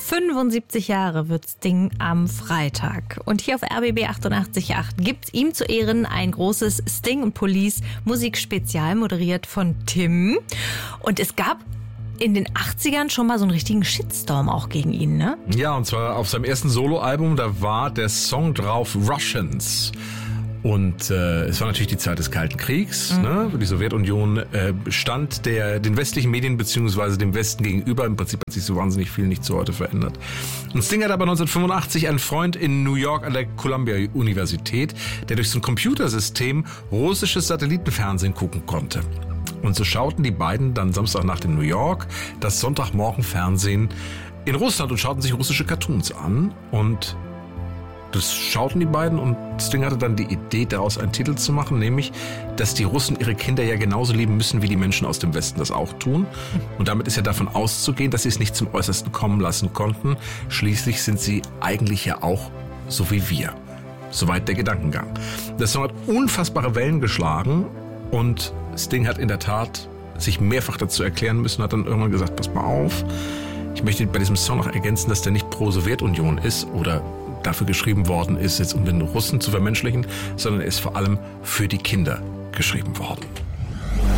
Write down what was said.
75 Jahre wird Sting am Freitag. Und hier auf RBB 88.8 gibt's ihm zu Ehren ein großes Sting und Police Musikspezial, moderiert von Tim. Und es gab in den 80ern schon mal so einen richtigen Shitstorm auch gegen ihn, ne? Ja, und zwar auf seinem ersten Soloalbum, da war der Song drauf Russians. Und es war natürlich die Zeit des Kalten Kriegs. Ne? Die Sowjetunion stand den westlichen Medien bzw. dem Westen gegenüber. Im Prinzip hat sich so wahnsinnig viel nicht zu heute verändert. Und Sting hat aber 1985 einen Freund in New York an der Columbia-Universität, der durch so ein Computersystem russisches Satellitenfernsehen gucken konnte. Und so schauten die beiden dann Samstagnacht in New York das Sonntagmorgen-Fernsehen in Russland und schauten sich russische Cartoons an. Und das schauten die beiden und Sting hatte dann die Idee, daraus einen Titel zu machen, nämlich, dass die Russen ihre Kinder ja genauso lieben müssen, wie die Menschen aus dem Westen das auch tun. Und damit ist ja davon auszugehen, dass sie es nicht zum Äußersten kommen lassen konnten. Schließlich sind sie eigentlich ja auch so wie wir. Soweit der Gedankengang. Der Song hat unfassbare Wellen geschlagen und Sting hat in der Tat sich mehrfach dazu erklären müssen, hat dann irgendwann gesagt, pass mal auf, ich möchte bei diesem Song noch ergänzen, dass der nicht pro Sowjetunion ist oder dafür geschrieben worden ist, jetzt um den Russen zu vermenschlichen, sondern er ist vor allem für die Kinder geschrieben worden.